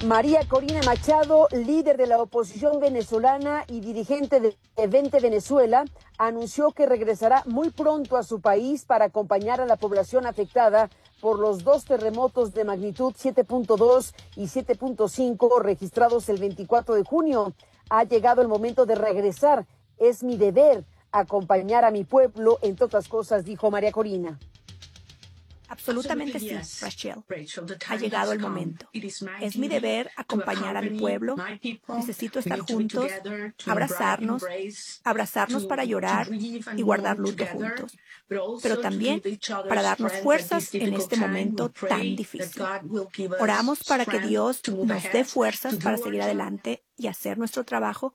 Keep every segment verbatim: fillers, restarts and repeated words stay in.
María Corina Machado, líder de la oposición venezolana y dirigente de Vente Venezuela, anunció que regresará muy pronto a su país para acompañar a la población afectada por los dos terremotos de magnitud siete punto dos y siete punto cinco registrados el veinticuatro de junio. Ha llegado el momento de regresar. Es mi deber acompañar a mi pueblo, entre otras cosas, dijo María Corina. Absolutamente sí, Rachel. Ha llegado el momento. Es mi deber acompañar a mi pueblo. Necesito estar juntos, abrazarnos, abrazarnos para llorar y guardar luto juntos, pero también para darnos fuerzas en este momento tan difícil. Oramos para que Dios nos dé fuerzas para seguir adelante y hacer nuestro trabajo.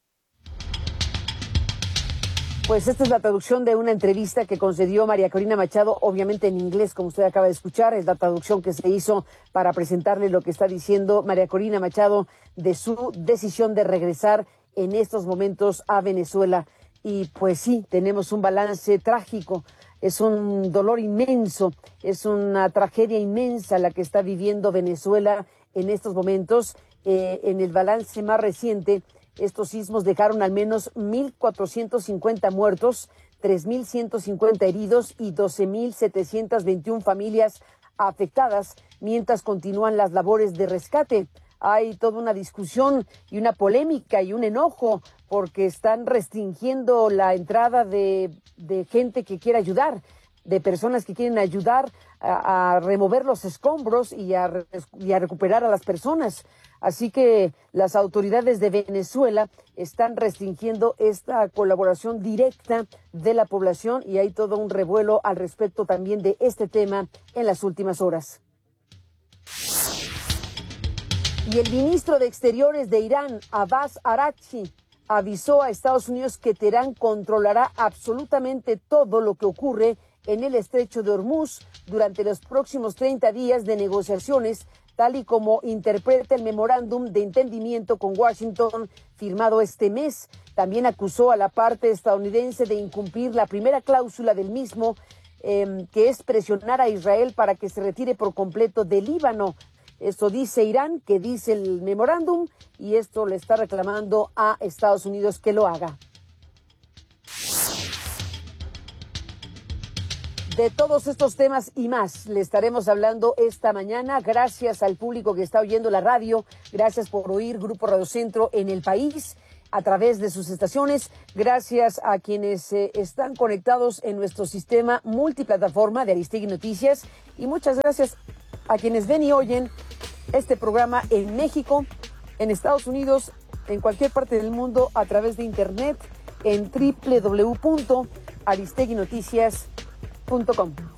Pues esta es la traducción de una entrevista que concedió María Corina Machado, obviamente en inglés, como usted acaba de escuchar. Es la traducción que se hizo para presentarle lo que está diciendo María Corina Machado de su decisión de regresar en estos momentos a Venezuela. Y pues sí, tenemos un balance trágico, es un dolor inmenso, es una tragedia inmensa la que está viviendo Venezuela en estos momentos. Eh, en el balance más reciente, estos sismos dejaron al menos mil cuatrocientos cincuenta muertos, tres mil ciento cincuenta heridos y doce mil setecientas veintiuna familias afectadas, mientras continúan las labores de rescate. Hay toda una discusión y una polémica y un enojo porque están restringiendo la entrada de, de gente que quiere ayudar, de personas que quieren ayudar a, a remover los escombros y a, y a recuperar a las personas. Así que las autoridades de Venezuela están restringiendo esta colaboración directa de la población y hay todo un revuelo al respecto también de este tema en las últimas horas. Y el ministro de Exteriores de Irán, Abbas Araghchi, avisó a Estados Unidos que Teherán controlará absolutamente todo lo que ocurre en el estrecho de Hormuz durante los próximos treinta días de negociaciones, tal y como interpreta el memorándum de entendimiento con Washington firmado este mes. También acusó a la parte estadounidense de incumplir la primera cláusula del mismo, eh, que es presionar a Israel para que se retire por completo del Líbano. Esto dice Irán, que dice el memorándum, y esto le está reclamando a Estados Unidos que lo haga. De todos estos temas y más le estaremos hablando esta mañana. Gracias al público que está oyendo la radio. Gracias por oír Grupo Radio Centro en el país a través de sus estaciones. Gracias a quienes eh, están conectados en nuestro sistema multiplataforma de Aristegui Noticias. Y muchas gracias a quienes ven y oyen este programa en México, en Estados Unidos, en cualquier parte del mundo a través de internet en doble u doble u doble u punto aristegui noticias punto com.